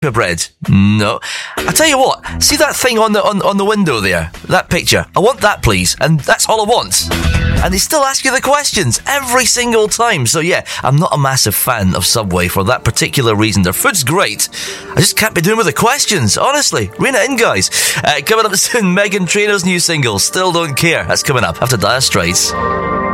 bread? No. I tell you what, see that thing on the window there? That picture? I want that, please. And that's all I want. And they still ask you the questions every single time. So yeah, I'm not a massive fan of Subway for that particular reason. Their food's great. I just can't be doing with the questions, honestly. Rein it in, guys. Coming up soon, Meghan Trainor's new single, Still Don't Care. That's coming up after Dire Straits.